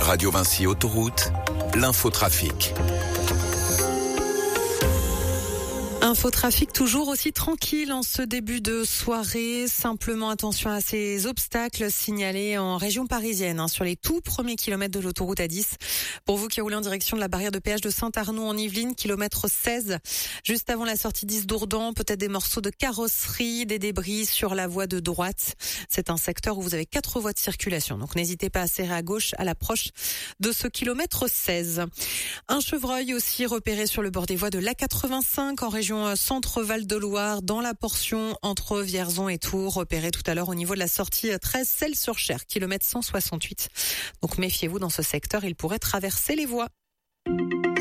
Radio Vinci Autoroute, l'infotrafic. Infotrafic toujours aussi tranquille en ce début de soirée. Simplement attention à ces obstacles signalés en région parisienne sur les tout premiers kilomètres de l'autoroute A10. Pour vous qui roulez en direction de la barrière de péage de Saint-Arnoux en Yvelines, kilomètre 16, juste avant la sortie 10 d'Ourdan, peut-être des morceaux de carrosserie, des débris sur la voie de droite. C'est un secteur où vous avez 4 voies de circulation. Donc n'hésitez pas à serrer à gauche à l'approche de ce kilomètre 16. Un chevreuil aussi repéré sur le bord des voies de l'A85 en région Centre-Val de Loire, dans la portion entre Vierzon et Tours, repéré tout à l'heure au niveau de la sortie 13 Celles-sur-Cher, kilomètre 168. Donc méfiez-vous dans ce secteur, il pourrait traverser les voies.